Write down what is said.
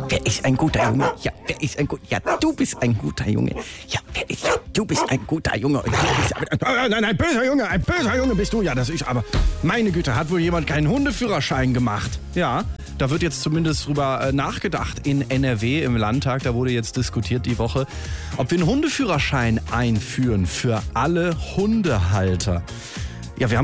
wer ist ein guter Junge? Ja, wer ist ein guter... Ja, du bist ein guter Junge. Ja, wer ist... Ja, du bist ein guter Junge. Und du bist... Nein, ein böser Junge bist du. Ja, das ist aber... Meine Güte, hat wohl jemand keinen Hundeführerschein gemacht? Ja, da wird jetzt zumindest drüber nachgedacht in NRW im Landtag. Da wurde jetzt diskutiert die Woche, ob wir einen Hundeführerschein einführen für alle Hundehalter. Ja, wir haben